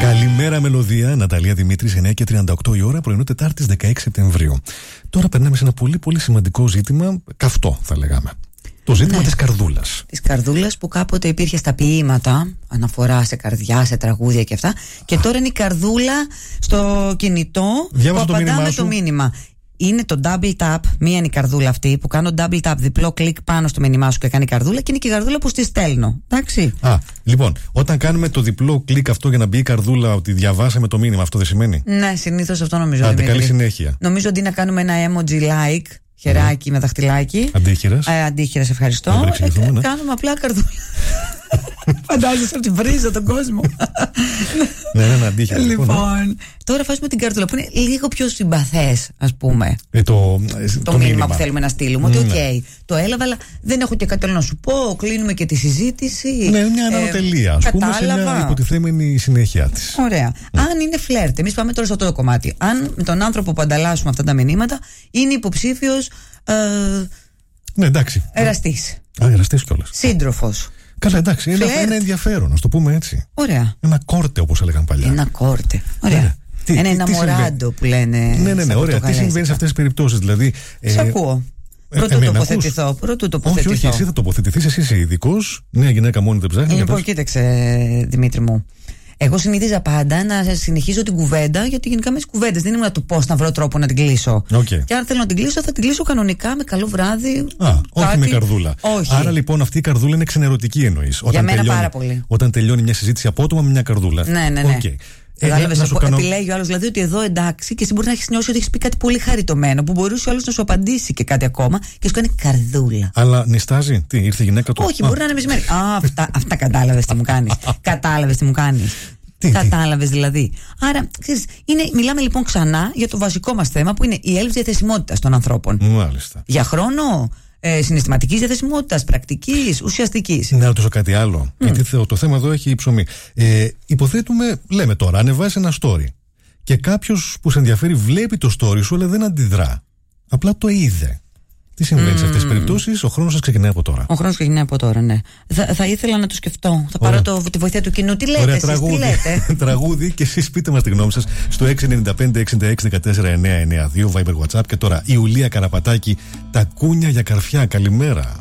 Καλημέρα, μελωδία. Ναταλία Δημήτρης, 9:38 η ώρα, πρωινό Τετάρτης 16 Σεπτεμβρίου. Τώρα περνάμε σε ένα πολύ πολύ σημαντικό ζήτημα, καυτό θα λέγαμε. Το ζήτημα της καρδούλας. Της καρδούλας που κάποτε υπήρχε στα ποίηματα, αναφορά σε καρδιά, σε τραγούδια και αυτά. Και τώρα είναι η καρδούλα στο κινητό. Διάβασα που απαντά με το μήνυμα. Είναι το double tap, μία είναι η καρδούλα αυτή που κάνω double tap, διπλό κλικ πάνω στο μήνυμά σου και κάνει καρδούλα, και είναι και η καρδούλα που στη στέλνω. Εντάξει. Λοιπόν, όταν κάνουμε το διπλό κλικ αυτό για να μπει η καρδούλα, ότι διαβάσαμε το μήνυμα, αυτό δεν σημαίνει? Ναι, συνήθως αυτό νομίζω. Καλή συνέχεια. Νομίζω ότι να κάνουμε ένα emoji like, χεράκι με δαχτυλάκι. Αντίχειρας, ευχαριστώ. Κάνουμε απλά καρδούλα. Φαντάζεσαι ότι βρίζω τον κόσμο. Ναι, αντίχειρα. Λοιπόν, τώρα φάσουμε την καρδούλα που είναι λίγο πιο συμπαθές, ας πούμε. Το μήνυμα που θέλουμε να στείλουμε. Ότι οκ, το έλαβα, αλλά δεν έχω και κάτι άλλο να σου πω. Κλείνουμε και τη συζήτηση. Ναι, μια ανατελεία, ας πούμε, σε μια υποτιθέμενη συνέχεια της. Ωραία. Αν είναι φλερτ, εμείς πάμε τώρα στο αυτό το κομμάτι. Αν με τον άνθρωπο που ανταλλάσσουμε αυτά τα μηνύματα είναι υποψήφιος. Ναι, εντάξει. Εραστής. Εραστής κιόλας. Σύντροφος. Καλά, εντάξει, ένα ενδιαφέρον, να το πούμε έτσι. Ωραία. Ένα κόρτε, όπως έλεγαν παλιά. Ένα κόρτε. Ωραία. Ένα εναμοράντο που λένε. Ναι, ωραία. Τι συμβαίνει σε αυτές τις περιπτώσεις, δηλαδή? Σ' ακούω. Πρωτού τοποθετηθώ. Όχι, εσύ θα τοποθετηθείς, εσύ είσαι ειδικός. Νέα γυναίκα μόνη δεν ψάχνει. Λοιπόν, κοίταξε, Δημήτρη μου. Εγώ συνήθιζα πάντα να συνεχίζω την κουβέντα, γιατί γενικά με τις κουβέντες δεν ήμουν να του πω να βρω τρόπο να την κλείσω. Και αν θέλω να την κλείσω, θα την κλείσω κανονικά με καλό βράδυ. Όχι με καρδούλα. Όχι. Άρα λοιπόν αυτή η καρδούλα είναι ξενερωτική, εννοείς? Για μένα πάρα πολύ. Όταν τελειώνει μια συζήτηση απότομα με μια καρδούλα. Ναι. Okay. Επιλέγει ο άλλος δηλαδή ότι εδώ εντάξει, και εσύ μπορεί να έχει νιώσει ότι έχει πει κάτι πολύ χαριτωμένο που μπορούσε ο άλλος να σου απαντήσει και κάτι ακόμα και σου κάνει καρδούλα. Αλλά νιστάζει, τι, ήρθε η γυναίκα του? Όχι, μπορεί να είναι μεσημέρι. Αυτά κατάλαβες τι μου κάνεις. Κατάλαβες τι μου κάνεις. Κατάλαβες δηλαδή. Άρα, ξέρεις, μιλάμε λοιπόν ξανά για το βασικό μας θέμα που είναι η έλλειψη διαθεσιμότητας των ανθρώπων. Μάλιστα. Για χρόνο. Συναισθηματικής διαθεσιμότητας, πρακτικής, ουσιαστικής. Να ρωτήσω κάτι άλλο. Γιατί το θέμα εδώ έχει ψωμί. Υποθέτουμε, λέμε τώρα, ανεβάζει ένα story και κάποιος που σε ενδιαφέρει βλέπει το story σου, αλλά δεν αντιδρά. Απλά το είδε. Τι συμβαίνει σε αυτές τις περιπτώσεις? Ο χρόνος σας ξεκινάει από τώρα. Ο χρόνος ξεκινάει από τώρα, ναι. Θα ήθελα να το σκεφτώ. Θα πάρω τη βοήθεια του κοινού. Τι λέτε? Ωραία, εσείς, τι λέτε? Τραγούδι, και εσείς πείτε μας τη γνώμη σας στο 695-66-14-992 Viber WhatsApp. Και τώρα η Ιουλία Καραπατάκη, τα κούνια για καρφιά. Καλημέρα.